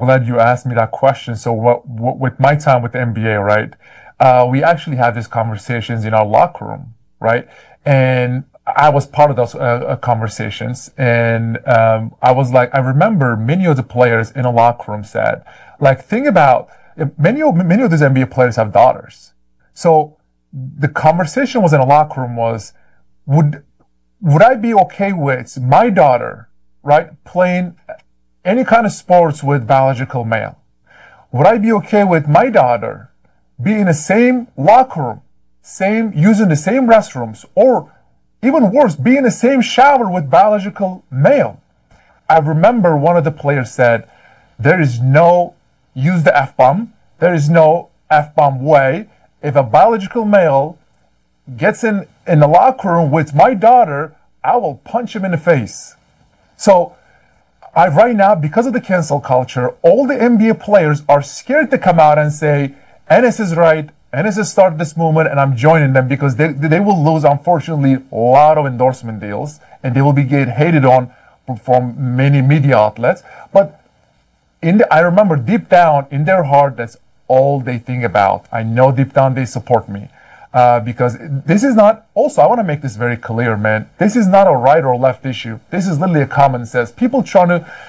glad you asked me that question. So with my time with the NBA, right? We actually had these conversations in our locker room, right? And I was part of those conversations. And I was like, I remember many of the players in a locker room said, like, think about many of these NBA players have daughters. So the conversation was in a locker room was, would I be okay with my daughter, right, playing any kind of sports with biological male? Would I be okay with my daughter being in the same locker room, using the same restrooms, or even worse, being in the same shower with biological male? I remember one of the players said, there is no, use the F-bomb, there is no F-bomb way. If a biological male gets in the locker room with my daughter, I will punch him in the face. So right now, because of the cancel culture, all the NBA players are scared to come out and say, Enes is right, Enes has started this movement, and I'm joining them, because they will lose, unfortunately, a lot of endorsement deals, and they will be get hated on from many media outlets. But I remember deep down in their heart, that's all they think about. I know deep down they support me. Because this is not, also, I want to make this very clear, man. This is not a right or left issue. This is literally a common sense. People trying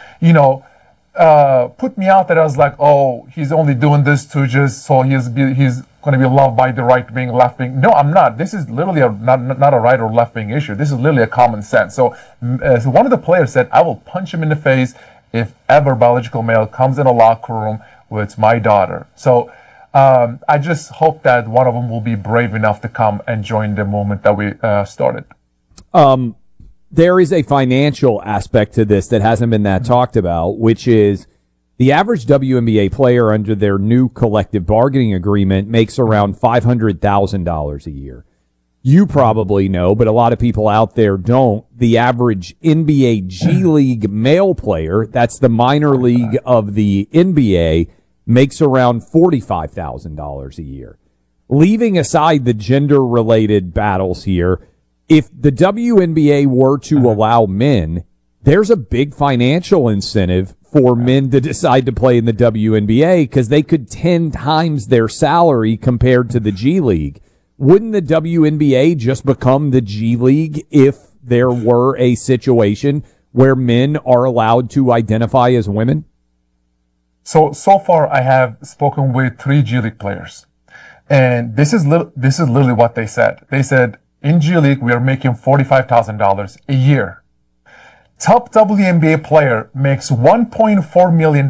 to, put me out there as like, oh, he's only doing this to just, so he's going to be loved by the right wing, left wing. No, I'm not. This is literally not a right or left wing issue. This is literally a common sense. So one of the players said, I will punch him in the face if ever biological male comes in a locker room with my daughter. So, I just hope that one of them will be brave enough to come and join the movement that we started. There is a financial aspect to this that hasn't been that talked about, which is the average WNBA player under their new collective bargaining agreement makes around $500,000 a year. You probably know, but a lot of people out there don't. The average NBA G League male player, that's the minor league of the NBA, makes around $45,000 a year. Leaving aside the gender-related battles here, if the WNBA were to allow men, there's a big financial incentive for men to decide to play in the WNBA because they could 10 times their salary compared to the G League. Wouldn't the WNBA just become the G League if there were a situation where men are allowed to identify as women? So far I have spoken with 3 G League players, and this is literally what they said. They said, in G League, we are making $45,000 a year. Top WNBA player makes $1.4 million.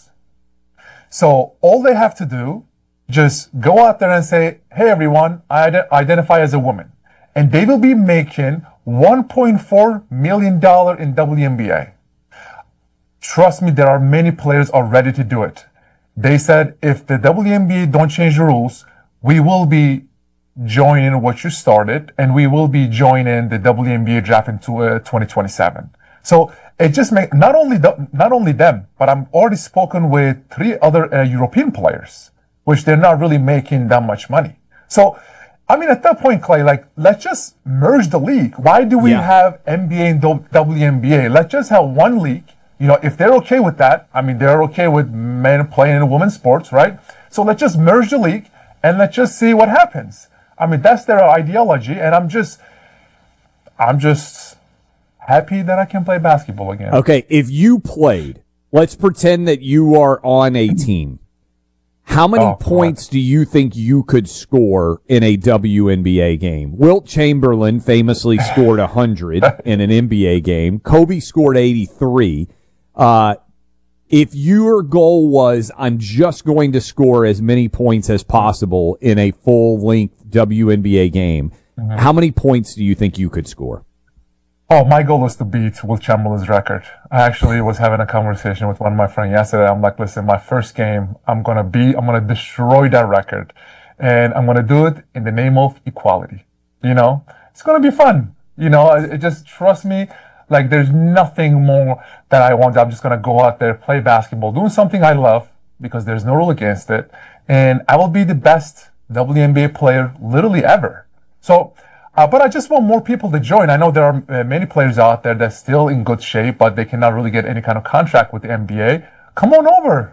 So all they have to do, just go out there and say, hey everyone, I identify as a woman. And they will be making $1.4 million in WNBA. Trust me, there are many players are ready to do it. They said, if the WNBA don't change the rules, we will be joining what you started, and we will be joining the WNBA draft in 2027. So it just makes not only them, but I'm already spoken with 3 other European players, which they're not really making that much money. So, I mean, at that point, Clay, like, let's just merge the league. Why do we have NBA and WNBA? Let's just have one league. You know, if they're okay with that, I mean, they're okay with men playing in women's sports, right? So let's just merge the league and let's just see what happens. I mean, that's their ideology, and I'm just happy that I can play basketball again. Okay, if you played, let's pretend that you are on a team. How many points do you think you could score in a WNBA game? Wilt Chamberlain famously scored 100 in an NBA game. Kobe scored 83. If your goal was, I'm just going to score as many points as possible in a full-length WNBA game, how many points do you think you could score? Oh, my goal was to beat Wilt Chamberlain's record. I actually was having a conversation with one of my friends yesterday. I'm like, listen, my first game, I'm going to destroy that record. And I'm going to do it in the name of equality. You know, it's going to be fun. You know, it just trust me. Like, there's nothing more that I want. I'm just going to go out there, play basketball, doing something I love because there's no rule against it. And I will be the best WNBA player literally ever. So, but I just want more people to join. I know there are many players out there that's still in good shape, but they cannot really get any kind of contract with the NBA. Come on over.